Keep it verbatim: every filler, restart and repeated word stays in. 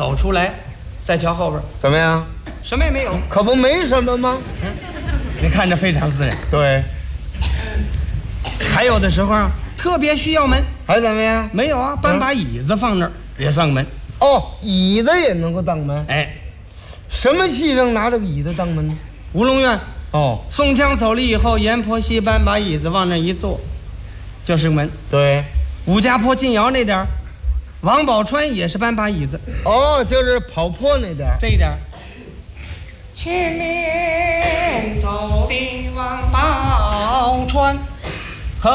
走出来，再瞧后边， 怎么样？ 什么也没有， 可不没什么吗？ 嗯，你看着非常自然。 对， 还有的时候啊，特别需要门， 还怎么样？ 没有啊，搬把椅子放那儿、嗯、也算个门。 哦，椅子也能够当门。 哎， 什么戏上拿这个椅子当门呢？ 吴龙院。 哦， 宋江走了以后，阎婆惜搬把椅子往那一坐，就是个门。 对， 武家坡进窑那点儿，王宝钏也是搬把椅子。 哦，就是跑坡那点儿。 这一点儿。前面走的王宝钏。